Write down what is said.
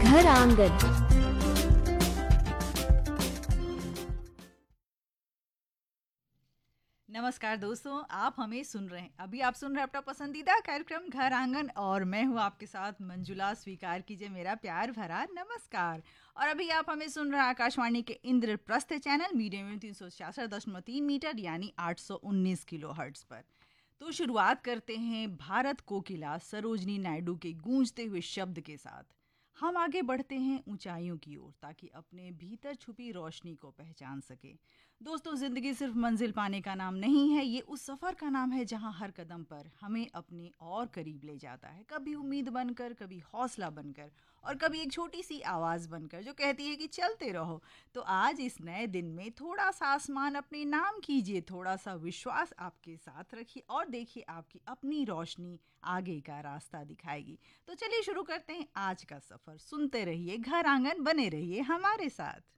घर आंगन। नमस्कार दोस्तों, आप हमें सुन रहे हैं। अभी आप सुन रहे हैं अपना पसंदीदा कार्यक्रम घर आंगन और मैं हूँ आपके साथ मंजुला। स्वीकार कीजिए मेरा प्यार भरा नमस्कार। और अभी आप हमें सुन रहे हैं आकाशवाणी के Indraprastha channel medium wave 366.3 metre यानी 819 किलो हर्ट्ज पर। तो शुरुआत करते हैं भारत कोकिला सरोजनी नायडू के गूंजते हुए शब्द के साथ। हम आगे बढ़ते हैं ऊंचाइयों की ओर ताकि अपने भीतर छुपी रोशनी को पहचान सके। दोस्तों, जिंदगी सिर्फ मंजिल पाने का नाम नहीं है, ये उस सफ़र का नाम है जहां हर कदम पर हमें अपने और करीब ले जाता है। कभी उम्मीद बनकर, कभी हौसला बनकर और कभी एक छोटी सी आवाज़ बनकर जो कहती है कि चलते रहो। तो आज इस नए दिन में थोड़ा सा आसमान अपने नाम कीजिए, थोड़ा सा विश्वास आपके साथ रखिए और देखिए आपकी अपनी रोशनी आगे का रास्ता दिखाएगी। तो चलिए शुरू करते हैं आज का सफ़र। सुनते रहिए घर आंगन, बने रहिए हमारे साथ।